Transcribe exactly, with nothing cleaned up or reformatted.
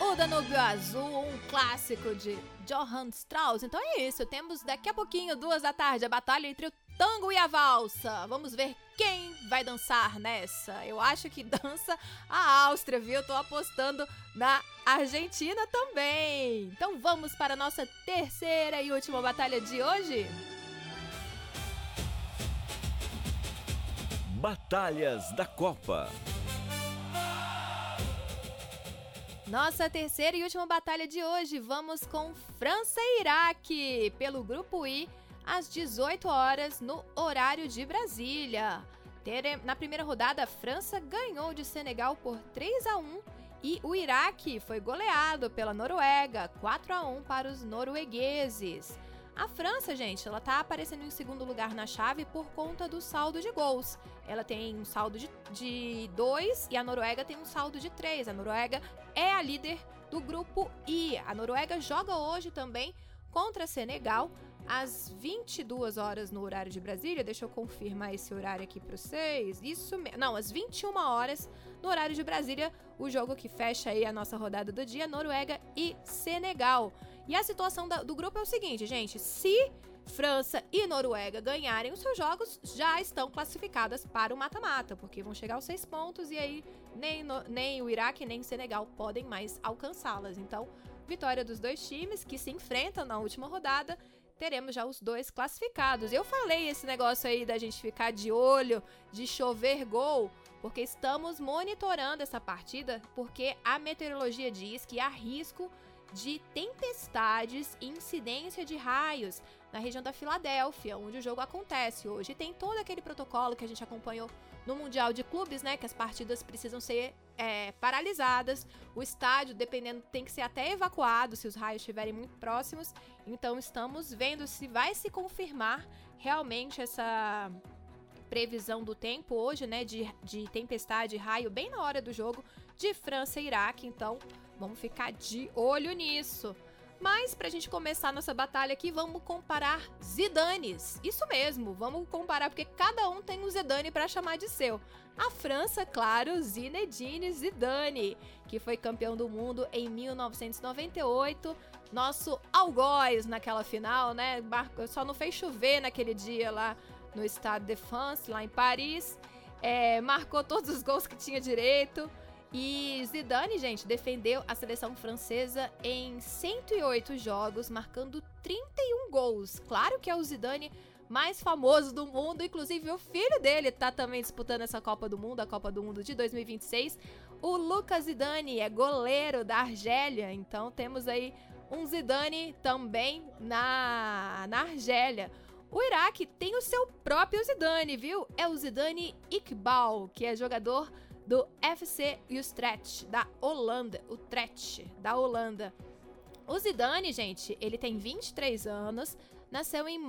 O Danúbio Azul, um clássico de Johann Strauss. Então é isso, temos daqui a pouquinho, duas da tarde, a batalha entre o tango e a valsa. Vamos ver quem vai dançar nessa. Eu acho que dança a Áustria, viu? Tô apostando na Argentina também. Então vamos para a nossa terceira e última batalha de hoje. Batalhas da Copa. Nossa terceira e última batalha de hoje, vamos com França e Iraque, pelo Grupo I, às dezoito horas, no horário de Brasília. Na primeira rodada, a França ganhou de Senegal por três a um e o Iraque foi goleado pela Noruega, quatro a um para os noruegueses. A França, gente, ela tá aparecendo em segundo lugar na chave por conta do saldo de gols. Ela tem um saldo de dois e a Noruega tem um saldo de três. A Noruega é a líder do Grupo I. A Noruega joga hoje também contra Senegal, às vinte e duas horas no horário de Brasília. Deixa eu confirmar esse horário aqui para vocês. Isso mesmo. Não, às vinte e uma horas no horário de Brasília, o jogo que fecha aí a nossa rodada do dia, Noruega e Senegal. E a situação da, do grupo é o seguinte, gente. Se França e Noruega ganharem os seus jogos, já estão classificadas para o mata-mata, porque vão chegar aos seis pontos e aí nem, no, nem o Iraque nem o Senegal podem mais alcançá-las. Então, vitória dos dois times que se enfrentam na última rodada, teremos já os dois classificados. Eu falei esse negócio aí da gente ficar de olho, de chover gol, porque estamos monitorando essa partida, porque a meteorologia diz que há risco de tempestades e incidência de raios na região da Filadélfia, onde o jogo acontece hoje. E tem todo aquele protocolo que a gente acompanhou no Mundial de Clubes, né? Que as partidas precisam ser é, paralisadas. O estádio, dependendo, tem que ser até evacuado se os raios estiverem muito próximos. Então estamos vendo se vai se confirmar realmente essa previsão do tempo hoje, né? De, de tempestade e raio bem na hora do jogo de França e Iraque. Então vamos ficar de olho nisso. Mas pra gente começar nossa batalha aqui, vamos comparar Zidanes. Isso mesmo, vamos comparar porque cada um tem um Zidane pra chamar de seu. A França, claro, Zinedine Zidane, que foi campeão do mundo em mil novecentos e noventa e oito. Nosso algoz naquela final, né? Só não fez chover naquele dia lá no Stade de France, lá em Paris. É, marcou todos os gols que tinha direito. E Zidane, gente, defendeu a seleção francesa em cento e oito jogos, marcando trinta e um gols. Claro que é o Zidane mais famoso do mundo, inclusive o filho dele tá também disputando essa Copa do Mundo, a Copa do Mundo de dois mil e vinte e seis. O Lucas Zidane é goleiro da Argélia, então temos aí um Zidane também na, na Argélia. O Iraque tem o seu próprio Zidane, viu? É o Zidane Iqbal, que é jogador do F C Utrecht, da Holanda, Utrecht, da Holanda. O Zidane, gente, ele tem vinte e três anos, nasceu em